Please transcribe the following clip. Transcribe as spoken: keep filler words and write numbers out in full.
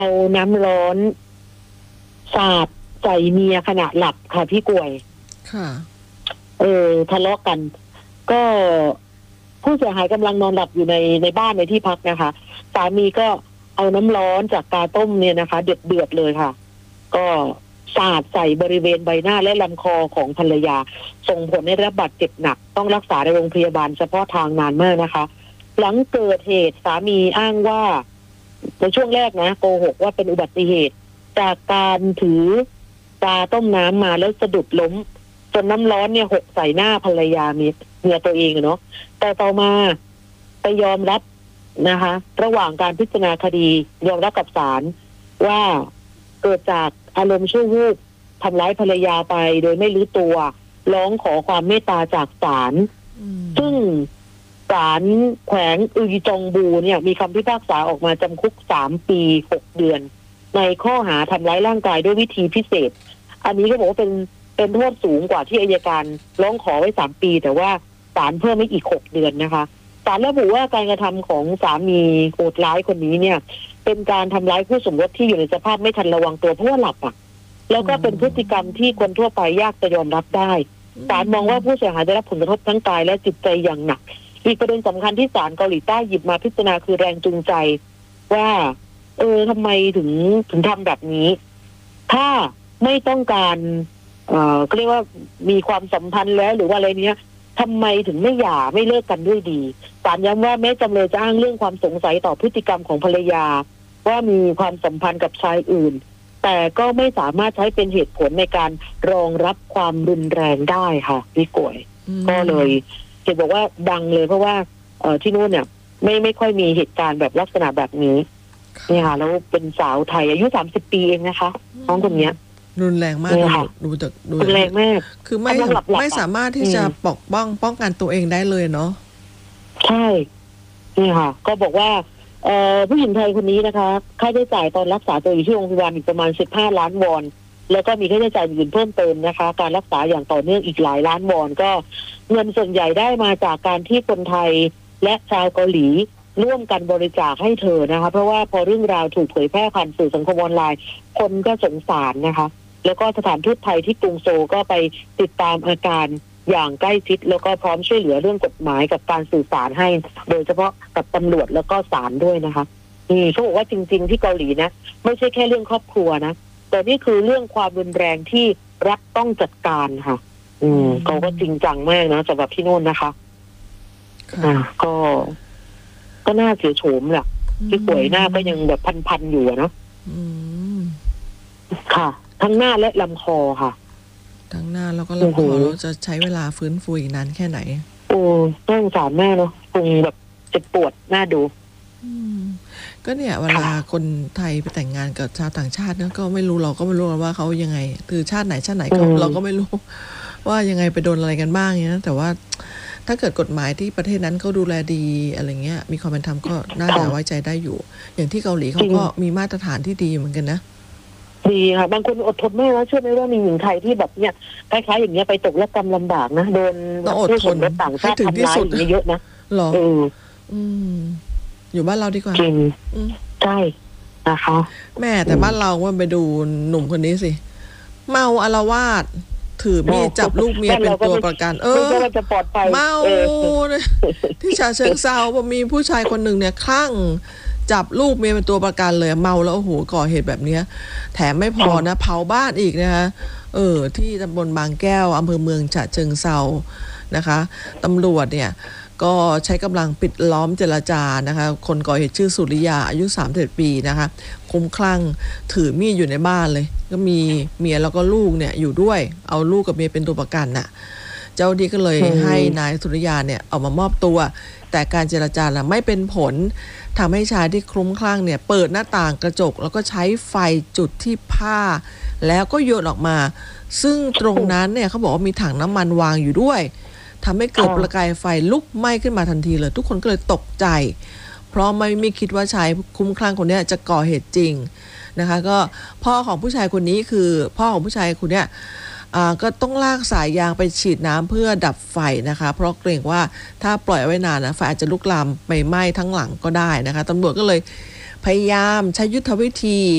เอาน้ำร้อนสาดใส่เมียขณะหลับค่ะพี่กวยค่ะเออทะเลาะกัน ก็ผู้เสียหายกำลังนอนหลับอยู่ในในบ้านในที่พักนะคะสามีก็เอาน้ำร้อนจากกาต้มเนี่ยนะคะ เดือดเดือดเลยค่ะ ก็สาดใส่บริเวณใบหน้าและลำคอของภรรยาส่งผลให้ได้รับบาดเจ็บหนักต้องรักษาในโรงพยาบาลเฉพาะทางนานมากนะคะ หลังเกิดเหตุสามีอ้างว่าในช่วงแรกนะโกหกว่าเป็นอุบัติเหตุจากการถือกาต้มน้ำมาแล้วสะดุดล้มจนน้ำร้อนเนี่ยหกใส่หน้าภรรยาเมียเมียตัวเองเนาะแต่ต่อมาไปยอมรับนะคะ ระหว่างการพิจารณาคดียอมรับกับศาลว่าเกิดจากอารมณ์ชั่ววูบทำร้ายภรรยาไปโดยไม่รู้ตัวร้องขอความเมตตาจากศาลซึ่งศาลแขวงอุยจงบูเนี่ยมีคำพิพากษาออกมาจำคุกสามปีหกเดือนในข้อหาทำร้ายร่างกายด้วยวิธีพิเศษอันนี้ก็บอกว่าเป็นเป็นโทษสูงกว่าที่อัยการร้องขอไว้สามปีแต่ว่าศาลเพิ่มให้อีกหกเดือนนะคะศาลระบุว่าการกระทำของสามีโหดร้ายคนนี้เนี่ยเป็นการทำร้ายคู่สมรสที่อยู่ในสภาพไม่ทันระวังตัวเพราะว่าหลับอ่ะแล้วก็เป็นพฤติกรรมที่คนทั่วไปยากจะยอมรับได้ศาลมองว่าผู้เสียหายได้รับผลกระทบทั้งกายและจิตใจอย่างหนักอีกประเด็นสำคัญที่ศาลเกาหลีใต้หยิบมาพิจารณาคือแรงจูงใจว่าเออทำไมถึงถึงทำแบบนี้ถ้าไม่ต้องการเอ่อเรียกว่ามีความสัมพันธ์แล้วหรือว่าอะไรเนี้ยทำไมถึงไม่หย่าไม่เลิกกันด้วยดีศาลย้ำว่าแม้จำเลยจะอ้างเรื่องความสงสัยต่อพฤติกรรมของภรรยาว่ามีความสัมพันธ์กับชายอื่นแต่ก็ไม่สามารถใช้เป็นเหตุผลในการรองรับความรุนแรงได้ค่ะพี่กวยก็เลยจะบอกว่าดังเลยเพราะว่าเอ่อที่นู่นเนี่ยไม่ไม่ค่อยมีเหตุการณ์แบบลักษณะแบบนี้เนี่ยค่ะแล้วเป็นสาวไทยอายุสามสิบปีเองนะคะน้องคนเนี้ยรุนแรงมากดูดูดูรุนแรงมากคือไม่ไม่สามารถที่จะปกป้องป้องกันตัวเองได้เลยเนาะใช่นี่ค่ะก็บอกว่าเอ่อผู้หญิงไทยคนนี้นะคะค่าใช้จ่ายตอนรักษาตัวอยู่ที่โรงพยาบาลอีกประมาณสิบห้าล้านวอนแล้วก็มีค่าใช้จ่ายอื่นเพิ่มเติมนะคะการรักษาอย่างต่อเนื่องอีกหลายล้านวอนก็เงินส่วนใหญ่ได้มาจากการที่คนไทยและชาวเกาหลีร่วมกันบริจาคให้เธอนะคะเพราะว่าพอเรื่องราวถูกเผยแพร่ผ่านสื่อสังคมออนไลน์คนก็สงสารนะคะแล้วก็สถานทูตไทยที่กรุงโซลก็ไปติดตามอาการอย่างใกล้ชิดแล้วก็พร้อมช่วยเหลือเรื่องกฎหมายกับการสื่อสารให้โดยเฉพาะกับตำรวจแล้วก็ศาลด้วยนะคะนี่เขาบอกว่าจริงๆที่เกาหลีนะไม่ใช่แค่เรื่องครอบครัวนะแต่นี่คือเรื่องความรุนแรงที่รัฐต้องจัดการค่ะอืมเขาก็จริงจังมากนะสำหรับที่โน่นนะคะอ่าก็ก็น่าเสียโฉมแหละที่ป่วยหน้าก็ยังแบบพันๆอยู่เนาะค่ะทั้งหน้าและลำคอค่ะทั้งหน้าแล้วก็ลำคอเราจะใช้เวลาฟื้นฟูอีกนานแค่ไหนโอ้น่าสงสารแม่เนาะคงแบบเจ็บปวดน่าดูก็เนี่ยเวลาคนไทยไปแต่งงานกับชาวต่างชาติเนี่ยก็ไม่รู้เราก็ไม่รู้ว่าเขายังไงคือชาติไหนชาติไหนเราก็ไม่รู้ว่ายังไงไปโดนอะไรกันบ้างเนี้ยแต่ว่าถ้าเกิดกฎหมายที่ประเทศนั้นเขาดูแลดีอะไรเงี้ยมีความเป็นธรรมก็น่าจะไว้ใจได้อยู่อย่างที่เกาหลีเขาก็มีมาตรฐานที่ดีเหมือนกันนะดีค่ะบางคนอดทนไม่แล้วเชื่อไหมว่ามีหญิงไทยที่แบบเนี้ยคล้ายๆอย่างเงี้ยไปตกและกรรมลำบากนะโดนอดทนต่างชาติทำร้ายอย่างเยอะนะหรออืมอยู่บ้านเราดีกว่าจริงใช่นะคะแม่แต่บ้านเราว่าไปดูหนุ่มคนนี้สิเมาอาละวาดถือมีดจับลูกเมียเป็นตัวประกันเออเมาที่ฉะเชิงเทราว่ามีผู้ชายคนหนึ่งเนี่ยคลั่งจับลูกเมียเป็นตัวประกันเลยเมาแล้วโอ้โหก่อเหตุแบบนี้แถมไม่พอนะเผาบ้านอีกนะคะเออที่ตำบลบางแก้วอำเภอเมืองฉะเชิงเทรานะคะตำรวจเนี่ยก็ใช้กำลังปิดล้อมเจรจานะคะคนก่อเหตุชื่อสุริยาอายุสามสิบเอ็ดปีนะคะคุ้มคลั่งถือมีดอยู่ในบ้านเลยก็มีเมียแล้วก็ลูกเนี่ยอยู่ด้วยเอาลูกกับเมียเป็นตัวประกันน่ะเจ้าดีก็เลยให้นายสุริยาเนี่ยเอามามอบตัวแต่การเจรจาน่ะไม่เป็นผลทำให้ชายที่คลุ้มคลั่งเนี่ยเปิดหน้าต่างกระจกแล้วก็ใช้ไฟจุดที่ผ้าแล้วก็โยนออกมาซึ่งตรงนั้นเนี่ยเขาบอกว่ามีถังน้ำมันวางอยู่ด้วยทำให้เกิดประกายไฟลุกไหม้ขึ้นมาทันทีเลยทุกคนก็เลยตกใจเพราะไม่ไม่คิดว่าชายคุ้มคลั่งคนนี้จะก่อเหตุจริงนะคะก็พ่อของผู้ชายคนนี้คือพ่อของผู้ชายคนนี้ก็ต้องลากสายยางไปฉีดน้ำเพื่อดับไฟนะคะเพราะเกรงว่าถ้าปล่อยไว้นานนะไฟอาจจะลุกลามไปไหม้ทั้งหลังก็ได้นะคะตำรวจก็เลยพยายามใช้ยุทธวิธี